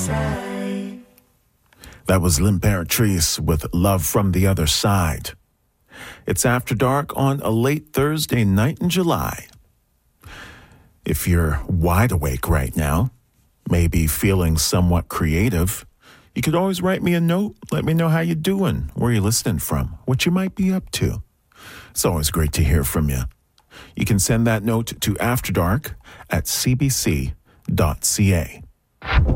That was L'Imperatrice with Love from the Other Side. It's After Dark on a late Thursday night in July. If you're wide awake right now, maybe feeling somewhat creative, you could always write me a note. Let me know how you're doing, where you're listening from, what you might be up to. It's always great to hear from you. You can send that note to afterdark@cbc.ca.